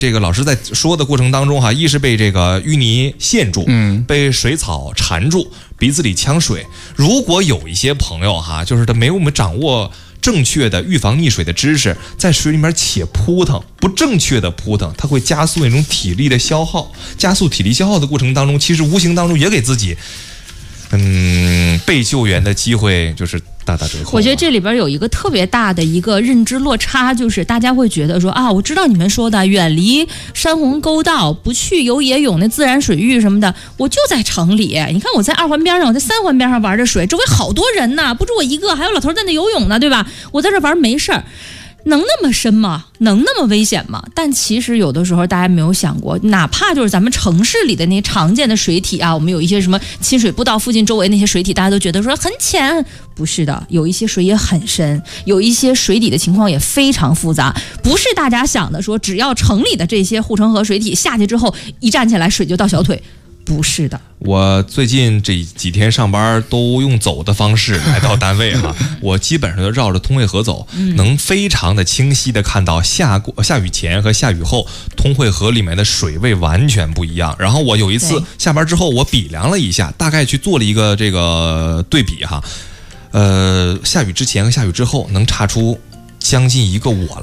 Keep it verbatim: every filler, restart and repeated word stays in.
这个老师在说的过程当中哈，一是被这个淤泥陷住，嗯，被水草缠住，鼻子里呛水。如果有一些朋友哈，就是他没有我们掌握正确的预防溺水的知识，在水里面且扑腾，不正确的扑腾，它会加速那种体力的消耗，加速体力消耗的过程当中，其实无形当中也给自己，嗯，被救援的机会就是大打折扣。 我觉得这里边有一个特别大的一个认知落差，就是大家会觉得说啊，我知道你们说的远离山洪沟道，不去游野泳那自然水域什么的，我就在城里。你看我在二环边上，我在三环边上玩着水，周围好多人呢，不止我一个，还有老头在那游泳呢，对吧？我在这玩没事儿。能那么深吗？能那么危险吗？但其实有的时候大家没有想过，哪怕就是咱们城市里的那些常见的水体啊，我们有一些什么清水步道附近周围那些水体，大家都觉得说很浅，不是的，有一些水也很深，有一些水底的情况也非常复杂，不是大家想的说只要城里的这些护城河水体下去之后一站起来水就到小腿。不是的， 我最近这几天上班都用走的方式来到单位哈，我基本上就绕着通惠河走，嗯、能非常的清晰的看到下过下雨前和下雨后通惠河里面的水位完全不一样。然后我有一次下班之后，我比量了一下，大概去做了一个这个对比哈，呃，下雨之前和下雨之后能差出将近一个我了。